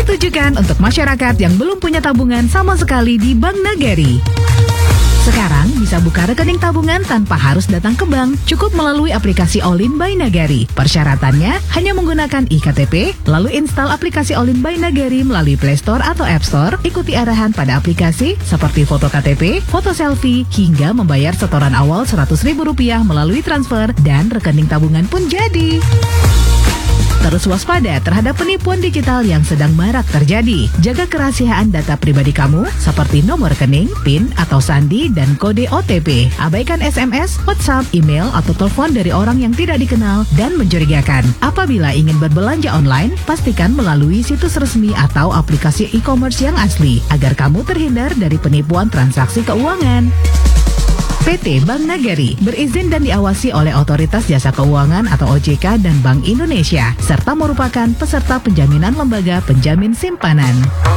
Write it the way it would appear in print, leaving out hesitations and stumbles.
ditujukan untuk masyarakat yang belum punya tabungan sama sekali di Bank Nagari. Sekarang bisa buka rekening tabungan tanpa harus datang ke bank, cukup melalui aplikasi All-in by Nagari. Persyaratannya hanya menggunakan iKTP, lalu install aplikasi All-in by Nagari melalui Play Store atau App Store, ikuti arahan pada aplikasi seperti foto KTP, foto selfie, hingga membayar setoran awal Rp100.000 melalui transfer dan rekening tabungan pun jadi. Terus waspada terhadap penipuan digital yang sedang marak terjadi. Jaga kerahasiaan data pribadi kamu seperti nomor rekening, PIN atau sandi, dan kode OTP. Abaikan SMS, WhatsApp, email, atau telepon dari orang yang tidak dikenal dan mencurigakan. Apabila ingin berbelanja online, pastikan melalui situs resmi atau aplikasi e-commerce yang asli agar kamu terhindar dari penipuan transaksi keuangan. PT Bank Nagari berizin dan diawasi oleh Otoritas Jasa Keuangan atau OJK dan Bank Indonesia, serta merupakan peserta penjaminan lembaga penjamin simpanan.